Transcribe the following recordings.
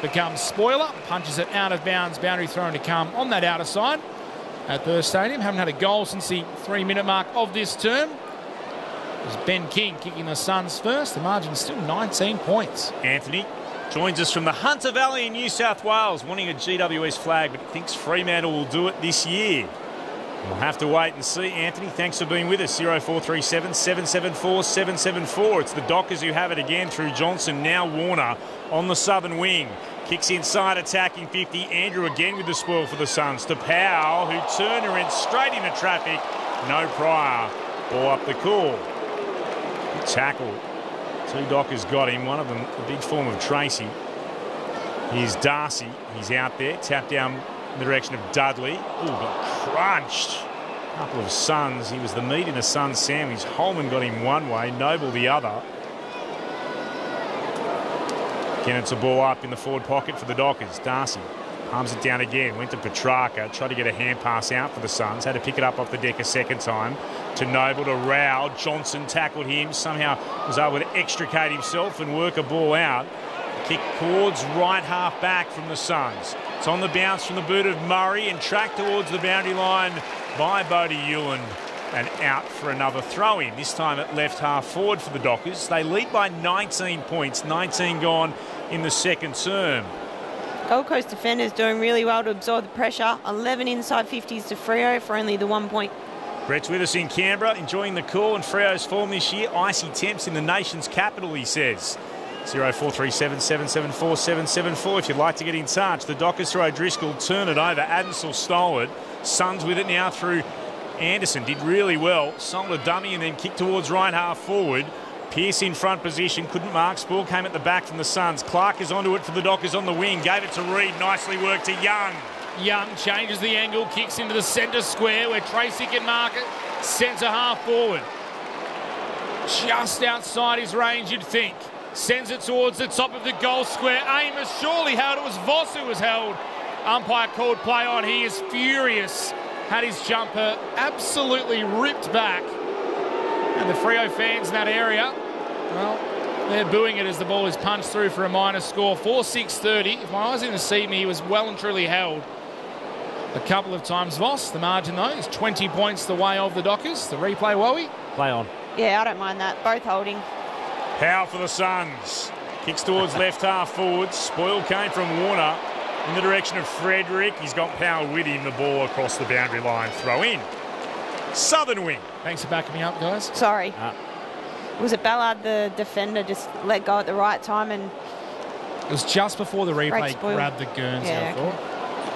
becomes spoiler, punches it out of bounds, boundary throw to come on that outer side at Perth Stadium. Haven't had a goal since the 3-minute mark of this term. It was Ben King kicking the Suns first. The margin's still 19 points. Anthony joins us from the Hunter Valley in New South Wales, wanting a GWS flag, but thinks Fremantle will do it this year. We'll have to wait and see. Anthony, thanks for being with us. 0437 774 774. It's the Dockers who have it again through Johnson. Now Warner on the southern wing. Kicks inside, attacking 50. Andrew again with the spoil for the Suns to Powell, who turned and went straight into traffic. No Pryor. Ball up the cool. Good tackle. Two Dockers got him. One of them, the big form of Tracy. Here's Darcy. He's out there. Tapped down in the direction of Dudley. Ooh, got crunched. A couple of Suns. He was the meat in a Suns sandwich. Holman got him one way, Noble the other. Again, it's a ball up in the forward pocket for the Dockers. Darcy palms it down again. Went to Petrarca. Tried to get a hand pass out for the Suns. Had to pick it up off the deck a second time. To Noble, to Rao. Johnson tackled him. Somehow was able to extricate himself and work a ball out. Kick towards right half back from the Suns. It's on the bounce from the boot of Murray and tracked towards the boundary line by Bodie Hewland and out for another throw-in. This time at left half forward for the Dockers. They lead by 19 points, 19 gone in the second term. Gold Coast defenders doing really well to absorb the pressure. 11 inside 50s to Freo for only the 1 point. Brett's with us in Canberra, enjoying the cool and Freo's form this year. Icy temps in the nation's capital, he says. 0437 774 774 if you'd like to get in touch. The Dockers through O'Driscoll, turn it over. Adensel stole it. Suns with it now through Anderson. Did really well. Sold a dummy and then kicked towards right half forward. Pearce in front position. Couldn't mark. Spoil came at the back from the Suns. Clark is onto it for the Dockers on the wing. Gave it to Reid. Nicely worked to Young. Young changes the angle, kicks into the centre square where Tracy can mark it. Centre half forward. Just outside his range, you'd think. Sends it towards the top of the goal square. Amos surely held. It was Voss who was held. Umpire called play on. He is furious. Had his jumper absolutely ripped back. And the Freo fans in that area, well, they're booing it as the ball is punched through for a minor score. 4-6-30. If my eyes didn't deceive me, he was well and truly held a couple of times. Voss, the margin though, is 20 points the way of the Dockers. The replay, Wowie. Play on. Yeah, I don't mind that. Both holding. Powell for the Suns. Kicks towards left half forward. Spoil came from Warner in the direction of Frederick. He's got Powell with him. The ball across the boundary line. Throw in. Southern wing. Thanks for backing me up, guys. Sorry. Was it Ballard, the defender, just let go at the right time? And it was just before the replay grabbed the Guernsey, yeah, I thought.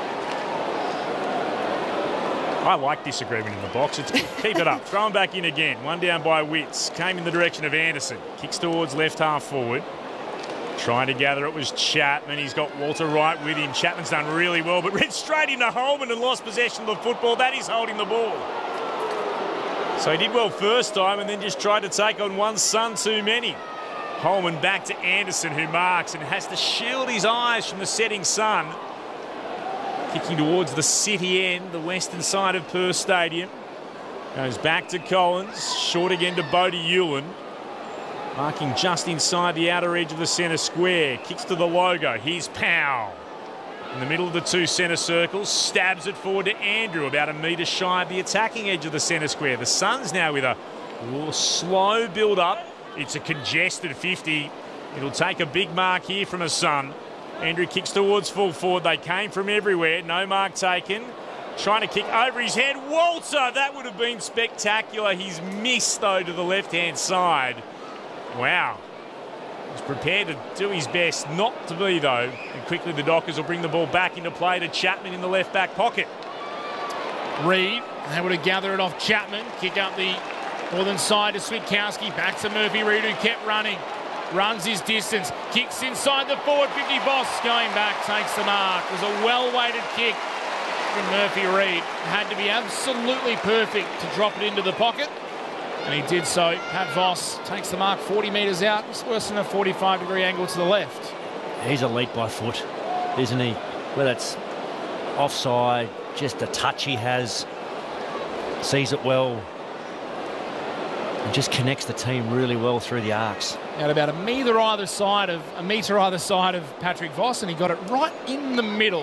I like disagreement in the box. Keep it up. Throw him back in again. One down by Witts. Came in the direction of Anderson. Kicks towards left half forward. Trying to gather it was Chapman. He's got Walter Wright with him. Chapman's done really well, but ran straight into Holman and lost possession of the football. That is holding the ball. So he did well first time and then just tried to take on one Sun too many. Holman back to Anderson, who marks and has to shield his eyes from the setting sun. Kicking towards the city end, the western side of Perth Stadium. Goes back to Collins. Short again to Bodie Hewland. Marking just inside the outer edge of the centre square. Kicks to the logo. Here's Powell. In the middle of the two centre circles. Stabs it forward to Andrew. About a metre shy of the attacking edge of the centre square. The Suns now with a slow build-up. It's a congested 50. It'll take a big mark here from a Sun. Andrew kicks towards full forward. They came from everywhere. No mark taken. Trying to kick over his head. Walter, that would have been spectacular. He's missed, though, to the left-hand side. Wow. He's prepared to do his best not to be, though. And quickly the Dockers will bring the ball back into play to Chapman in the left-back pocket. Reid able to gather it off Chapman. Kick up the northern side to Switkowski. Back to Murphy Reid, who kept running. Runs his distance, kicks inside the forward 50. Voss going back, takes the mark. It was a well-weighted kick from Murphy Reid. Had to be absolutely perfect to drop it into the pocket, and he did so. Pat Voss takes the mark 40 metres out. It's worse than a 45-degree angle to the left. He's elite by foot, isn't he? Whether it's offside, just a touch he has, sees it well. and just connects the team really well through the arcs. At about a metre either side of Patrick Voss, and he got it right in the middle.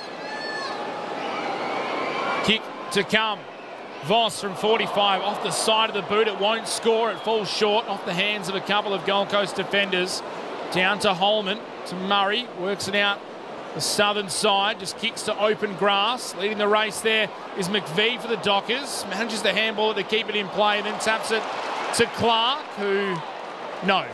Kick to come. Voss from 45 off the side of the boot. It won't score. It falls short off the hands of a couple of Gold Coast defenders. Down to Holman, to Murray. Works it out the southern side. Just kicks to open grass. Leading the race there is McVee for the Dockers. Manages the handball to keep it in play, and then taps it to Clark, who... No.